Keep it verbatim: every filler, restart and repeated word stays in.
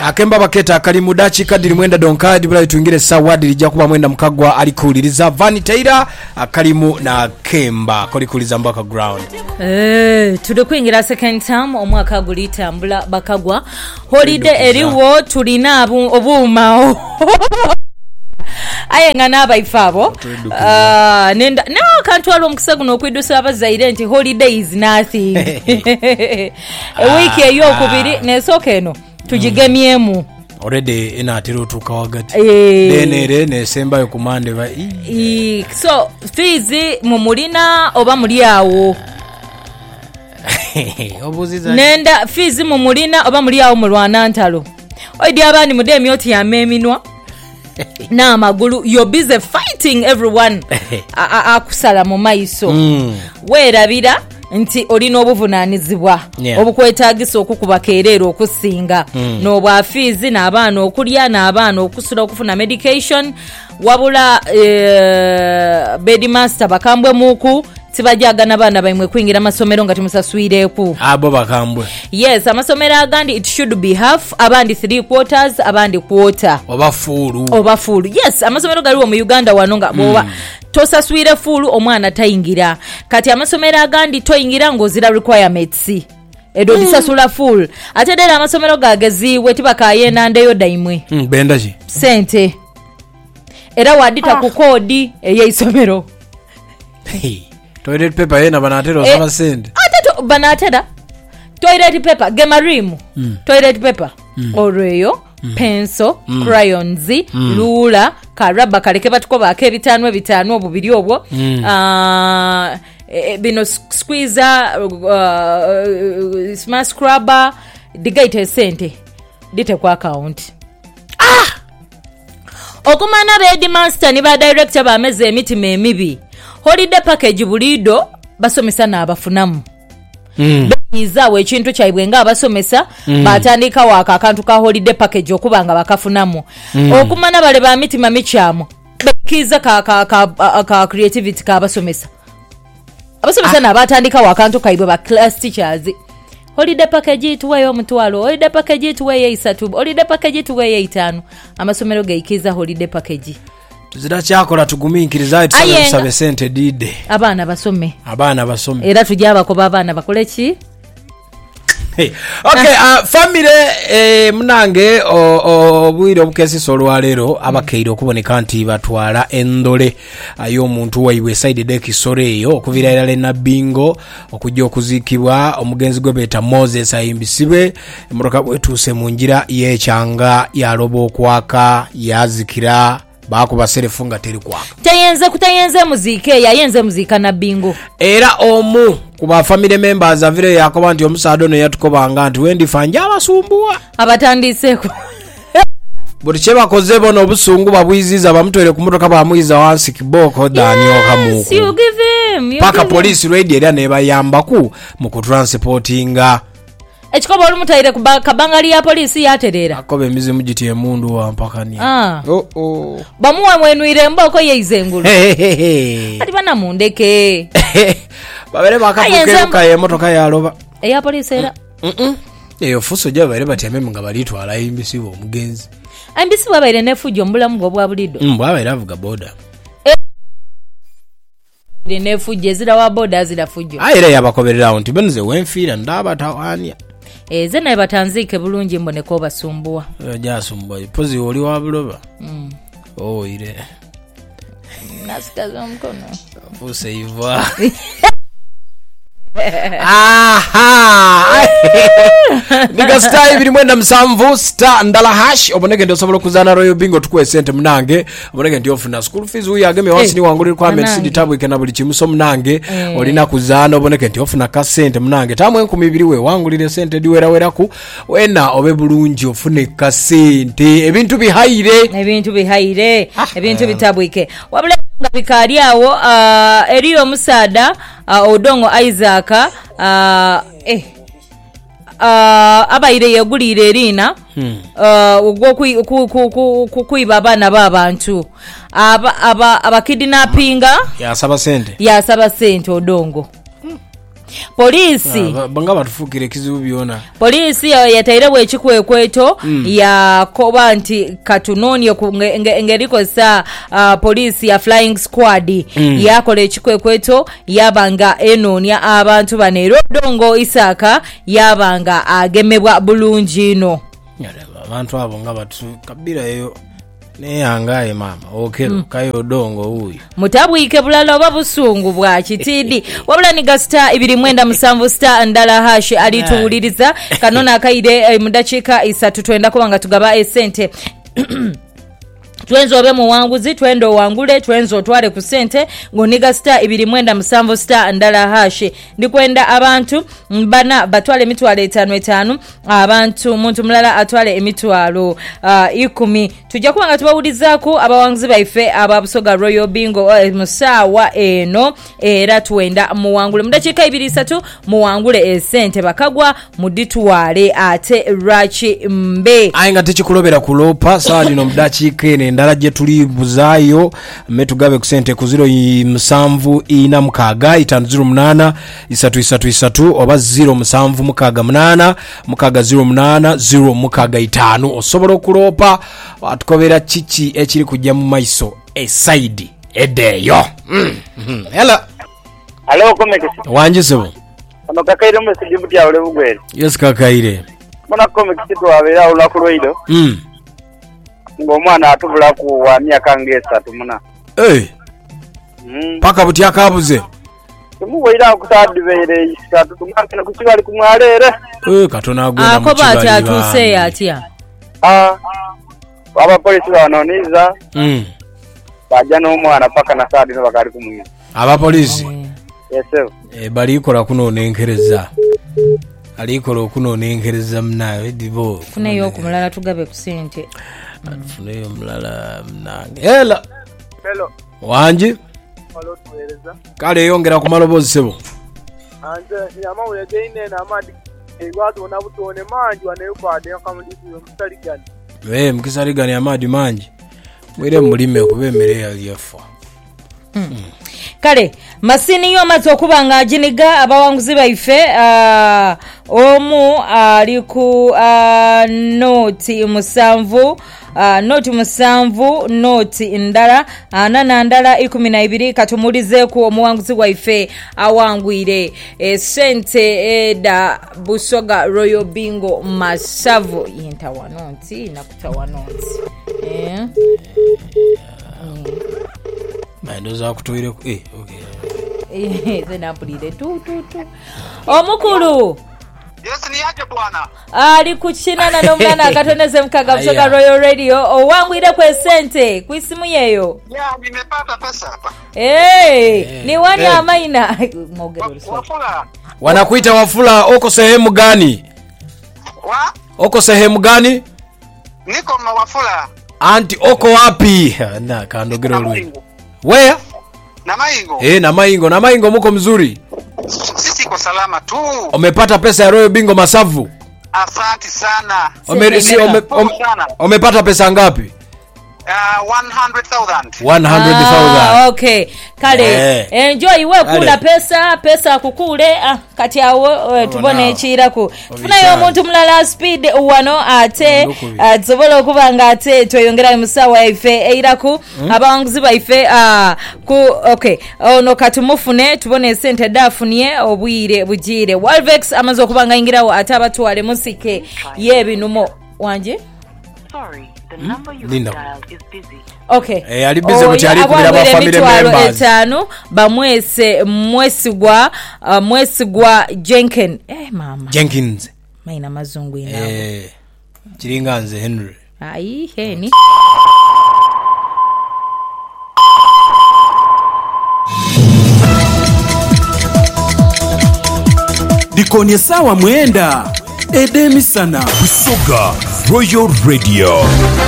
akemba baketa akali mudachi kadiri mwenda donkadi bula itungire sawadi lijja kuba mwenda mukagwa alikuliriza vanitaira akalimu na kemba kolikuliza mbaka ground eh tude kwingira second term omwaka gulitambula bakagwa holiday eriwo tulina obuma ayenga naba ifabo ah nenda no kantu alo mukisa no kwidusa abazaire nti holiday is nothing a week eyo kubiri nesokeno tujigemyemu already inatiro tukawagati denere nesemba yo kumande ba i so fizi mumulina oba muri awo obuziza nenda fizi mumulina oba muri awo mulwana ntalo oidi abandi mudemi oti ya meminwa na magulu you're busy fighting everyone akusala mu maiso mm. werabira nti olina obuvunanizibwa yeah. obukwetagisa okukuba kerero okusinga mm. no bwafizi n'abaana okulya n'abaana okusula okufuna medication wabula e, bedmaster bakambwe muku tibajaga nabana baimwe kwingira amasomero ngati musaswireku abo bakambwe yes amasomero agandi it should be half abandi three quarters abandi quarter oba full oba full yes amasomero galiwo mu Uganda wanonga boba mm. tosaswire full omwana tayingira kati amasomero agandi toyingira ngozira requirements edo mm. disasula full atedera amasomero gagaziwe tibakayenda ndeyo daimwe mm, bendaji sente era wadita ah. ku kodi eyeisomero hey. Toilet paper yena banatero eh, sama send. Ateto banatera. Toilet paper gemarimu. Mm. Toilet paper. Mm. Oreyo, mm. pencil, mm. crayons, mm. ruler, karaba kaleke batuko bake bitano bitano obubiri obwo. Mm. Uh, e, bino squeezer, uh, smart scrubber, digate sente. Dite kwa account. Ah! Okumana bedmaster ni ba director ba meze emiti memibi. Holiday package bulido basomesa na abafunamu mm. Beyizawe ekintu kyaibwe nga abasomesa mm. batandika waka akantu ka holiday package okubanga bakafunamu mm. okumana bale ba mitima michamo bekiza ka ka, ka, ka, ka creativity ka abasomesa abasomesa ah. na batandika waka akantu kaibwe ba class teachers holiday package tuweyo mutwalo holiday package tuweyo isatu holiday package tuweyo itano amasomero geikiza holiday package tuzira chakola tuguminkiriza itsale kusabe sente dide abana basome abana basome era tujaba ko babana bakole ki hey. Okay uh, family eh, mnange obwiro bukesi solwa lero abakeiro kuboneka nti batwala endole ayo muntu waiwe side deck soreyo okuvira era lena bingo okujja okuzikibwa omugenzi gwe beta Moses ayimbisibe muroka bwetuse munjira yekyanga yalobo okwaka yazikira bako baselefu nga teri kwaka tayenze kutayenze muzike yayenze muzika na bingo era omu kuba family members avire yakoba nti omusado no yatukobanga nti wendi fanja abasumbuwa abatandiseko buri cheba koze bono obusungu babwiziza bamutwere ku motoka bamuiza wansi kiboko dani okamuko you give him you paka police radio era ne bayambaku mu kutransportinga ekikobo olumutaire kabangari ya polisi yaterera akobe emizimu gitiye mundu wa mpakania ah. oh oh bamuwa mwenwire mboko yeizengulu ati bana mundeke babere bakapuke kaye motoka ya loba eya polisi era mhm eyo fuso jaba bare bateme nga balitwala imbisibo omugenzi imbisibo abaire nefujo mbulamu bwo bwa bulido mbo abaire avuga boda e nefujo zira wa boda zira fujo ayire yabakoberera onti benze wenfira ndaba tawanya eze naye batanzike bulungi mbone ko basumbuwa yajasumbuwa pozi oli wa buloba mm. oh ile nasikaza mkono fuse iva aha Niga star ibiri mwenda msamvu star ndala hash oboneke ndio sobola kuzana royo bingo tukwe sente mnange oboneke ndio ofuna school fees uyu ageme wansi ni wanguli kwa medicine tabu ikena buli chimuso mnange hey. Olina kuzana oboneke ndio ofuna ka sente mnange tamwe nkumi ibiri we wangulire sente diwera weraku wena obe bulungi ofune ka sente ebintu bihaire ebintu bihaire ebintu bitabwike wabula nga bikali awo uh, eriyo musada uh, Odongo Isaac uh, eh uh, abaire yagulire erina hmm. uh, ogwo kuiba abana b'abantu aba aba abakidnappinga ya saba sente ya saba sente Odongo hmm. Polisi banga batufukire kizibu byona. Polisi yataire bwe chikwekweto mm. ya koba nti katunoni ngeriko sa uh, polisi ya flying squad mm. yakole chikwekweto yabanga enonya abantu banero dongo Isaka yabanga agemebwa bulungi no. Abantu abo nga batu kabira eyo ne yangaye mama okero mm. kayo dongo huyu mutabwike bulala oba busungu bwa kitidi wabula ni gasta ibiri mwenda musanvu star ndala hash alituuliriza kanona akaide eh, mudachika isatu twenda kubanga tugaba esente Twenzo obe muwanguzi twendo wangule twenzo twale ku sente ngoniga star ibiri mwenda musanvu star ndala hash ndikwenda abantu mbana batwale emitwalo etaano etaano abantu muntu mulala atwale emitwalo uh, ikumi tujja kubanga tubawulizaako abawanguzi baife ababusoga Royal Bingo uh, musawa eno era tuwenda muwangule mudakika ibiri isatu muwangule esente bakagwa muditwale ate rachi mbe ainga techikulobera kulopa sawa dino mudakika ene ndala je tulibuzayo metugabe ku sente ku zero musanvu ina mukaga itano zero munana isatu isatu isatu oba zero musanvu mukaga munana mukaga zero munana zero mukaga itano osobola okulopa atukobera chichi ekiri kujja mu maiso e side edeyo mm. mm. Hello Hello komekisi wanje sebo ono kakaire mu sijibuti ya ole bugwere yes kakaire mona komekisi to abera ulakuloido mm ngomwana atubula ku wa myaka ngesa tumuna eh mm. paka buti akabuze tumuwira kutadibere isatu tumana kuchibali kumwalere eh katona agwena mu chibali akoba atuse yatia ah aba polisi banoniza mm baja no mwana paka na sadi no bakari kumwiza aba polisi yes sir eh bali kola kuno nenkereza ali kola kuno nenkereza mnayo edibo fune yo kumulala tugabe ku sente fune yo mulala mnange hela hello wanje halo tueleza kale yongera ku malobozi sebo anje yama uyegeine na madi egwado na butone manji wanayopade akamudisi mutarigani eh mukisarigani amadi manji mwire mulime kubemere yaliafa mm. mm. Kale masini yo mazo kubanga ajiniga abawanguzi baife uh, omu ali ku uh, noti musanvu uh, noti musanvu noti ndala uh, nana ndala ikumi na ibiri katumulize ku omuwanguzi waife awangwire e sente eda busoga Royal Bingo masavu yinta wanoti na kutawanoti eh mm. Mando za kutoire ku eh okay eh zena pulire tu tu tu omukulu yes ni yake bwana ali kuchina na nomana akatoneze mkaga busoga Royal Radio owangwire ku sente ku isimu yeyo ya nimepata pesa hapa eh ni wani hey. Amaina mogero wafula wanakuita wafula uko sehemu gani wa uko sehemu gani niko wafula anti uko wapi na kandogero lwe where na maingo eh na maingo na maingo mko mzuri sisi kwa salama tu umepata pesa ya Royal Bingo masavu asante sana umerisi ume, ume, umepata pesa ngapi uh, one hundred thousand one hundred thousand ah, okay kale yeah. Enjoy we kula pesa pesa kukule ah, kati awo tubone chira ku funa yo muntu mulala speed wano ate atsobola okubanga ate toyongera musawa ife eiraku hmm? Abanguzi baife ah, ku okay ono katumufune tubone sente dafunie obwire bujire Walvex amazo kubanga ingirawo ate abatwale musike yebinumo wanje sorry the number you hmm? dialed is busy. Okay. Eh ali busy kuti ali kubira ba family members. Etano bamwese mwesigwa uh, mwesigwa Jenkins. Eh mama. Jenkins. Maina mazungu ina. Eh Chiringanze Henry. Ai heni. Dikonie sawa mwenda. Edemi sana. Busoga Royal Radio.